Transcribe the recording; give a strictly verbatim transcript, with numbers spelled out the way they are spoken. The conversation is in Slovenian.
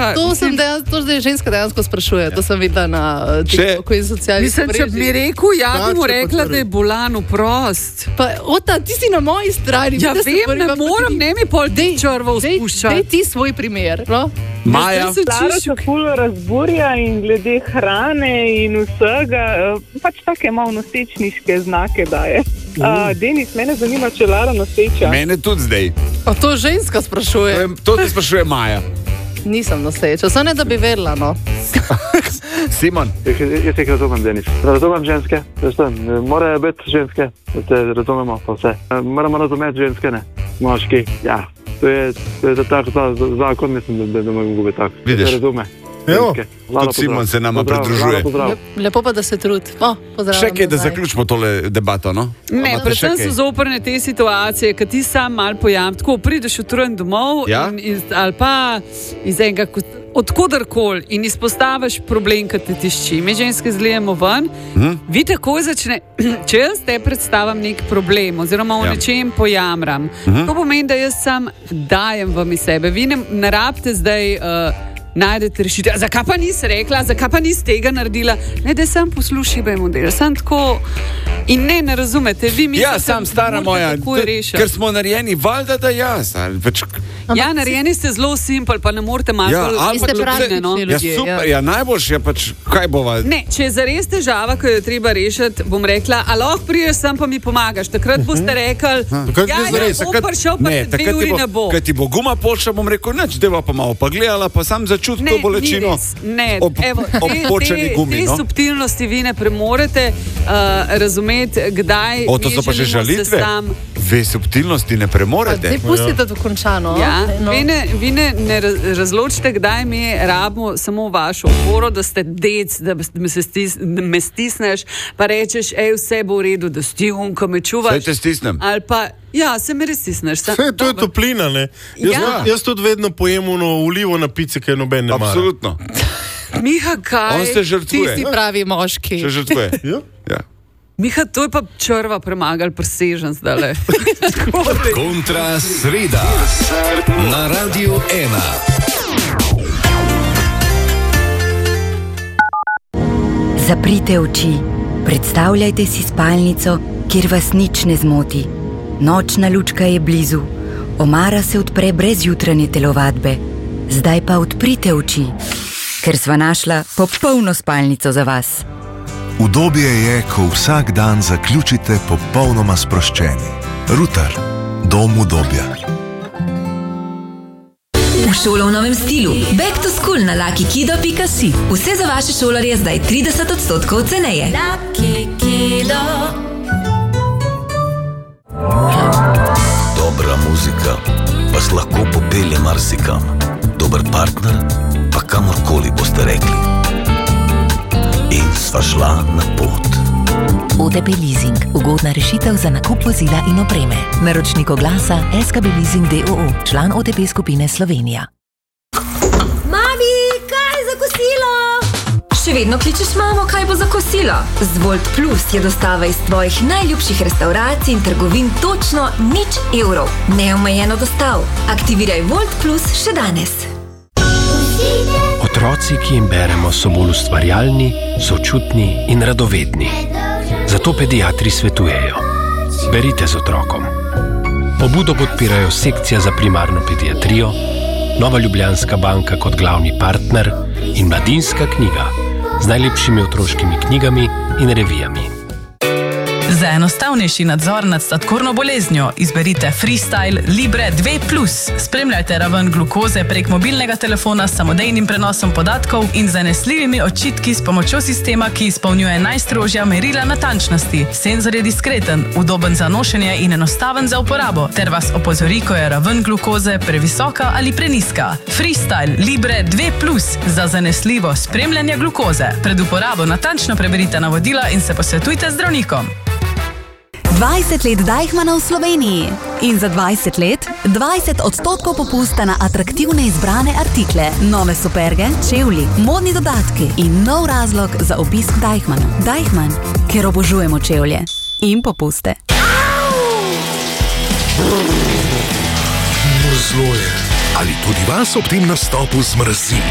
Miha, to, sem dejansko, to zdaj ženska dejansko sprašuje, ja. To sem videla na TikToku in socialnih mrežah. Mislim, če bi mi rekel, ja bi mu rekla, da je bolan prost. Pa, Ota, ti si na moji strani. Ja vem, ne moram, ne mi pol črvo spuščati. Dej ti svoj primer, no? Maja. Staro se ful razburja in glede hrane in vsega, pač take malo nosečniške znake daje. Uh, Denis, mene zanima, če Lara noseča. Mene tudi zdaj. A to ženska sprašuje? To te sprašuje Maja. Nisem noseča, samo ne da bi vedela, no. Simon. Jaz te razumem, Denis. Razumem ženske, morajo biti ženske, da te razumemo pa vse. Moramo razumeti ženske, ne. Moški, ja. To je, to je tako ta zakon, mislim, da, da, da moram gube tako. Vidiš? Razume. Tudi Simon se nama pridružuje. Lepo pa, da se trud. Oh, še kaj, da zaključimo tole debato, no? Ne, predvsem so zoprne te situacije, kad ti sam mal pojam, tako prideš utrujen domov ja? in, in, ali pa iz enega, odkudarkoli in izpostaviš problem, kad te tišči. Mi ženske zlijemo ven, hmm? Vi tako začne, če jaz te predstavim nek problem oziroma v ja. Nečem pojamram, hmm? To pomeni, da jaz sam dajem vam iz sebe. Vi ne, ne rabite zdaj uh, najdete rešitev. Zakaj pa nisi rekla, zakaj pa nisi tega naredila? Ne, da sem poslušaj, bej model. Sem tako in ne, ne razumete. Vi mislite, ja, sam stara moja, ker smo narejeni, valjda da jaz. Pač... Ja, narejeni ste zelo simpel, pa ne morete malo ja, ljudne, no? Ja, super, ja, najboljš je pač, kaj bova? Ne, če je zares težava, ko jo treba rešiti, bom rekla, a lahko priješ sem, pa mi pomagaš. Takrat boste rekli, ja, ja, bom prišel, pa se dve uri ne bo. Kaj ti bo guma počela, bom rekel, neč, deva pa malo pa gledala, pa sam začuti to bolečino ob, ob počeni gumi. Te no? subtilnosti vi ne premorete uh, razumeti, kdaj o, to so pa že žalitve? Sam... Ve subtilnosti ne premorete? Ne pustite to končano. Ja, no. vi, ne, vi ne, ne razločite, kdaj mi rabimo samo vašo oporo, da ste dec, da me, stis, da me stisneš, pa rečeš, ej, vse bo v redu, da si on, ko me čuvaš. Saj te stisnem. Ali pa, ja, se me res stisneš. Sam, Vse, to je toplina, ne? Jaz, ja. jaz tudi vedno pojem ono olivo na pice, kaj noben ne mara. Absolutno. Miha, kaj? On se žrtvuje. Ti si pravi moški. Se žrtvuje. Ja? Ja. Miha, to je pa črva premagal presežen zdaj. Kontra sreda na Radiu ena. Zaprite oči, predstavljajte si spalnico, kjer vas nič ne zmoti. Nočna lučka je blizu, omara se odpre brez jutranje telovadbe. Zdaj pa odprite oči, ker sva našla popolno spalnico za vas. Udobje je, ko vsak dan zaključite popolnoma sproščeni. Rutar, dom udobja. V šolo v novem stilu. Back to school na lucky kido pika si. Vse za vaše šolarje zdaj trideset odstotkov ceneje. Lucky Kido. Dobra muzika vas lahko popelje marsikam. Dober partner pa kamorkoli boste rekli. In sva šla na pot. O T P Leasing. Ugodna rešitev za nakup vozila in opreme. Naročnik oglasa S K B Leasing D O O. Član O T P skupine Slovenija. Mami, kaj za kosilo? Še vedno kličeš mamo, kaj bo za kosilo? Z Volt Plus je dostava iz tvojih najljubših restauracij in trgovin točno nič evrov. Neomejeno dostav. Aktiviraj Volt Plus še danes. Otroci, ki jim beremo, so bolj ustvarjalni, sočutni in radovedni. Zato pediatri svetujejo. Berite z otrokom. Pobudo podpirajo Sekcija za primarno pediatrijo, Nova Ljubljanska banka kot glavni partner in Mladinska knjiga z najlepšimi otroškimi knjigami in revijami. Za enostavnejši nadzor nad sladkorno boleznjo izberite Freestyle Libre dve plus. Spremljajte raven glukoze prek mobilnega telefona s samodejnim prenosom podatkov in zanesljivimi očitki s pomočjo sistema, ki izpolnjuje najstrožja merila natančnosti. Senzor je diskreten, udoben za nošenje in enostaven za uporabo, ter vas opozori, ko je raven glukoze previsoka ali preniska. Freestyle Libre dve plus za zanesljivo spremljanje glukoze. Pred uporabo natančno preberite navodila in se posvetujte z zdravnikom. dvajset let Deichmanna v Sloveniji in za dvajset let dvajset odstotkov popusta na atraktivne izbrane artikle, nove superge, čevlji, modni dodatki in nov razlog za obisk Deichmanna. Deichmann, ker obožujemo čevlje in popuste. Mrzlo je. Ali tudi vas ob tem nastopu zmrzi?